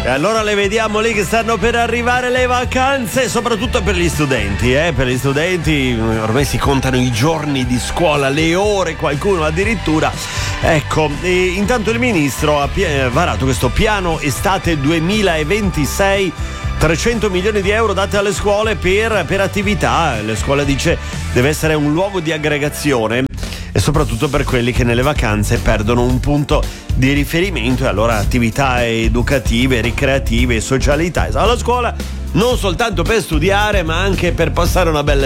E allora le vediamo lì che stanno per arrivare le vacanze, soprattutto per gli studenti, Per gli studenti ormai si contano i giorni di scuola, le ore, qualcuno addirittura. Ecco, e intanto il ministro ha varato questo piano estate 2026. 300 milioni di euro date alle scuole per attività. Le scuole, dice, deve essere un luogo di aggregazione e soprattutto per quelli che nelle vacanze perdono un punto di riferimento, e allora attività educative, ricreative, socialità. La scuola non soltanto per studiare, ma anche per passare una bella